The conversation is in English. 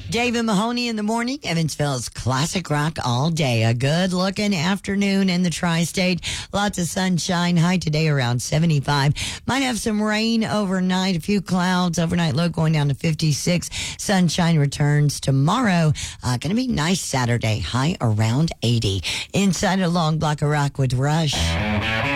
David Mahoney in the morning, Evansville's classic rock all day. A good looking afternoon in the tri-state. Lots of sunshine. High today around 75. Might have some rain overnight. A few clouds. Overnight low going down to 56. Sunshine returns tomorrow. Going to be nice Saturday. High around 80. Inside a long block of rock with Rush.